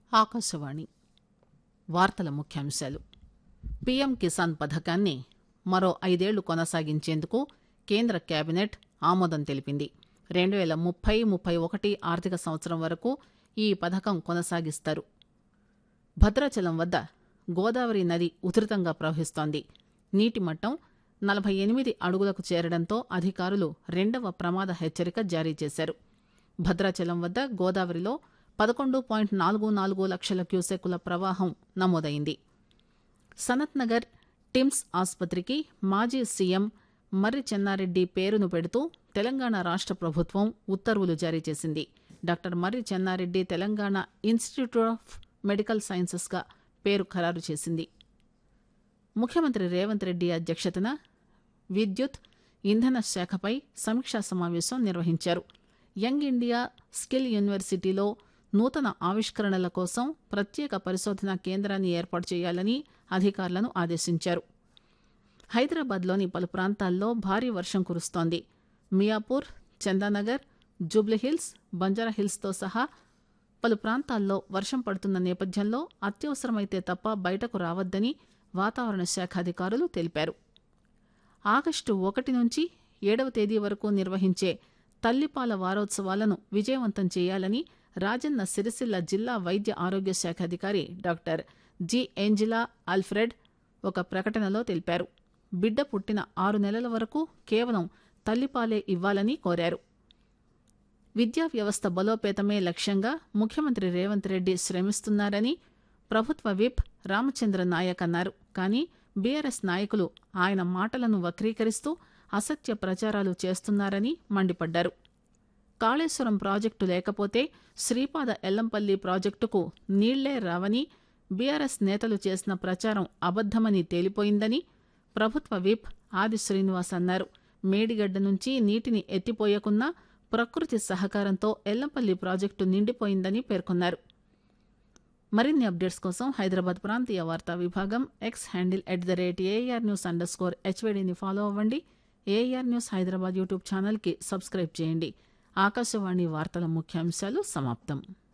ఆకాశవాణి వార్తల ముఖ్యాంశాలు. పీఎం కిసాన్ పథకాన్ని మరో 5 ఏళ్లు కొనసాగించేందుకు కేంద్ర కేబినెట్ ఆమోదం తెలిపింది. 2030-31 ఆర్థిక సంవత్సరం వరకు ఈ పథకం కొనసాగిస్తారు. భద్రాచలం వద్ద గోదావరి నది ఉధృతంగా ప్రవహిస్తోంది. నీటి మట్టం 48 అడుగులకు చేరడంతో అధికారులు 2వ ప్రమాద హెచ్చరిక జారీ చేశారు. భద్రాచలం వద్ద గోదావరిలో 11.44 లక్షల క్యూసెక్కుల ప్రవాహం నమోదైంది. సనత్ నగర్ టిమ్స్ ఆసుపత్రికి మాజీ సీఎం మర్రి చెన్నారెడ్డి పేరును పెడుతూ తెలంగాణ రాష్ట్ర ప్రభుత్వం ఉత్తర్వులు జారీ చేసింది. Doctor Marri Chennareddy Telangana institute of medical సైన్సెస్గా పేరు ఖరారు చేసింది. ముఖ్యమంత్రి రేవంత్ రెడ్డి అధ్యక్షతన విద్యుత్, ఇంధన శాఖపై సమీక్షా సమావేశం నిర్వహించారు. యంగ్ ఇండియా స్కిల్ యూనివర్సిటీలో నూతన ఆవిష్కరణల కోసం ప్రత్యేక పరిశోధనా కేంద్రాన్ని ఏర్పాటు చేయాలని అధికారులను ఆదేశించారు. హైదరాబాద్లోని పలు ప్రాంతాల్లో భారీ వర్షం కురుస్తోంది. మియాపూర్, చందానగర్, జూబ్లీహిల్స్, బంజారాహిల్స్తో సహా పలు ప్రాంతాల్లో వర్షం పడుతున్న నేపథ్యంలో అత్యవసరమైతే తప్ప బయటకు రావద్దని వాతావరణ శాఖ అధికారులు తెలిపారు. ఆగస్టు 1 నుంచి 7వ తేదీ వరకు నిర్వహించే తల్లిపాల వారోత్సవాలను విజయవంతం చేయాలని రాజన్న సిరిసిల్ల జిల్లా వైద్య ఆరోగ్య శాఖ అధికారి డాక్టర్ జి. ఏంజిలా ఆల్ఫ్రెడ్ ఒక ప్రకటనలో తెలిపారు. బిడ్డ పుట్టిన 6 నెలల వరకు కేవలం తల్లిపాలే ఇవ్వాలని కోరారు. విద్యా వ్యవస్థ బలోపేతమే లక్ష్యంగా ముఖ్యమంత్రి రేవంత్ రెడ్డి శ్రమిస్తున్నారని ప్రభుత్వ విప్ రామచంద్ర నాయక్ అన్నారు. కానీ బీఆర్ఎస్ నాయకులు ఆయన మాటలను వక్రీకరిస్తూ అసత్య ప్రచారాలు చేస్తున్నారని మండిపడ్డారు. కాళేశ్వరం ప్రాజెక్టు లేకపోతే శ్రీపాద ఎల్లంపల్లి ప్రాజెక్టుకు నీళ్లే రావని బీఆర్ఎస్ నేతలు చేసిన ప్రచారం అబద్దమని తేలిపోయిందని ప్రభుత్వ విప్ ఆది శ్రీనివాస్ అన్నారు. మేడిగడ్డ నుంచి నీటిని ఎత్తిపోయకున్నా ప్రకృతి సహకారంతో ఎల్లంపల్లి ప్రాజెక్టు నిండిపోయిందని పేర్కొన్నారు. మరిన్ని అప్డేట్స్ కోసం హైదరాబాద్ ప్రాంతీయ వార్తా విభాగం ఎక్స్ హ్యాండిల్ @ARNews_HVDని ఫాలో అవ్వండి. AR న్యూస్ హైదరాబాద్ యూట్యూబ్ ఛానల్కి సబ్స్క్రైబ్ చేయండి. ఆకాశవాణి వార్తల ముఖ్యాంశాలు సమాప్తం.